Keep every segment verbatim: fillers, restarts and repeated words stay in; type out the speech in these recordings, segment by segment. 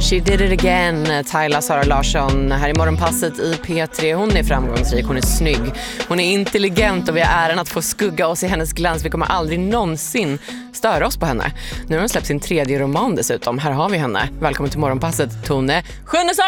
She did it again, Tyla Sara Larsson här i Morgonpasset i P tre. Hon är framgångsrik, hon är snygg, hon är intelligent och vi har äran att få skugga oss i hennes glans. Vi kommer aldrig någonsin störa oss på henne. Nu har hon släppt sin tredje roman dessutom. Här har vi henne. Välkommen till Morgonpasset, Tone Schunnesson!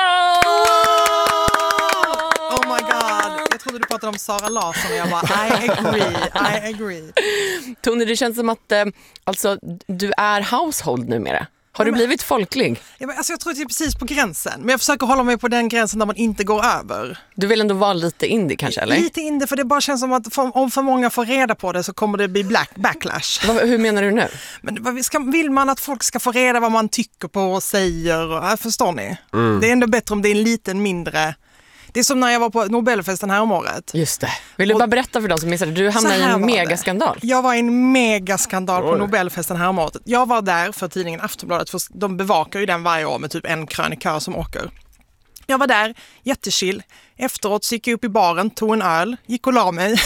Oh my god, jag trodde du pratade om Sara Larsson och jag bara, I agree, I agree. Tone, det känns som att eh, alltså, du är household numera. Har du blivit folklig? Ja, men, alltså, jag tror att det är precis på gränsen. Men jag försöker hålla mig på den gränsen där man inte går över. Du vill ändå vara lite indie kanske, eller? Lite indie, för det bara känns som att för, om för många får reda på det så kommer det bli black, backlash. Va, hur menar du nu? Men vad ska, vill man att folk ska få reda vad man tycker på och säger? Och, äh, förstår ni? Mm. Det är ändå bättre om det är en liten mindre... Det är som när jag var på Nobelfesten här om året. Just det. Vill du bara berätta för dem som missade? Du hamnade i en megaskandal. Det. Jag var i en megaskandal på Nobelfesten här om året. Jag var där för tidningen Aftonbladet, för de bevakar ju den varje år med typ en krönikör som åker. Jag var där, jättechill. Efteråt så gick jag upp i baren, tog en öl, gick och la mig.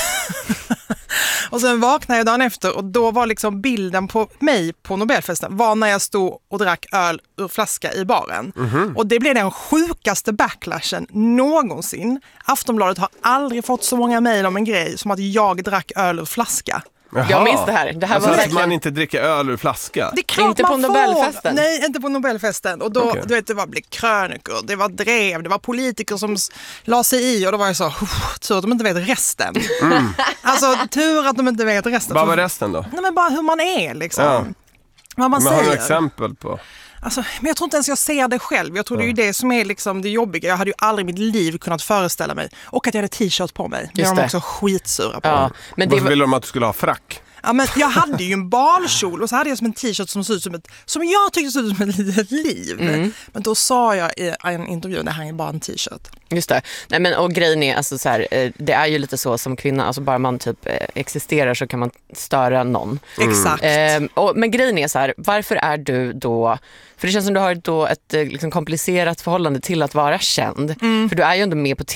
Och sen vaknade jag dagen efter och då var liksom bilden på mig på Nobelfesten var när jag stod och drack öl ur flaska i baren. Mm-hmm. Och det blev den sjukaste backlashen någonsin. Aftonbladet har aldrig fått så många mejl om en grej som att jag drack öl ur flaska. Jaha. Jag minns det här. Det här alltså var att verkligen... man inte dricker öl ur flaska. Det är klart inte man på Nobelfesten. Får. Nej, inte på Nobelfesten. Och då, okay. du vet, det var blev krönikor, det var drev, det var politiker som la sig i och då var jag så, tur att de inte vet resten. Mm. Alltså, tur att de inte vet resten. Vad var resten då? Nej, men bara hur man är liksom. Ja. Vad man men säger. har du exempel på? Alltså, men jag tror inte ens jag ser det själv. Jag tror ja. det är ju det som är liksom det jobbiga. Jag hade ju aldrig i mitt liv kunnat föreställa mig. Och att jag hade t-shirt på mig. Det var de också skitsura på. Ja. Men det Varför ville de att du skulle ha frack? Ja, men jag hade ju en balkjol och så hade jag som en t-shirt som såg ut som ett, som jag tyckte såg ut som ett litet liv. Mm. Men då sa jag i en intervju, det här är bara en t-shirt. Just det. Nej, men, och grejen är, alltså, så här, det är ju lite så som kvinna, alltså bara man typ existerar så kan man störa någon. Mm. Exakt. Eh, och, men grejen är så här, varför är du då, för det känns som du har då ett liksom, komplicerat förhållande till att vara känd. Mm. För du är ju ändå med på